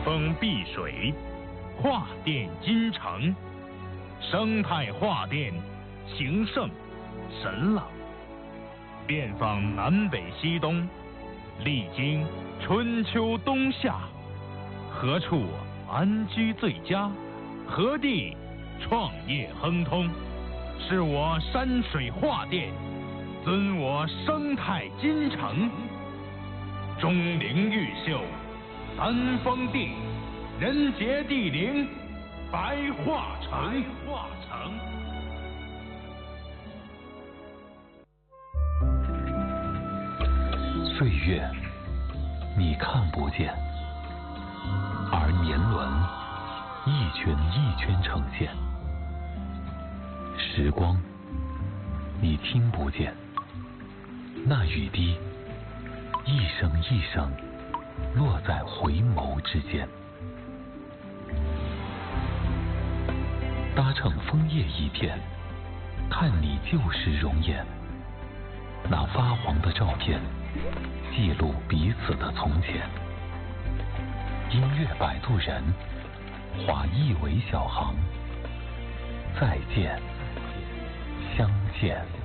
峰碧水，画殿金城，生态画殿，形胜神朗。遍访南北西东，历经春秋冬夏，何处安居最佳？何地创业亨通？是我山水画殿，尊我生态金城。钟灵毓秀，三峰地，人杰地灵，白桦城。 岁月你看不见，而年轮一圈一圈呈现。时光你听不见，那雨滴一声一声落在回眸之间。搭乘枫叶一片，看你旧时容颜。那发黄的照片，记录彼此的从前。音乐摆渡人，画一尾小行。再见，相见。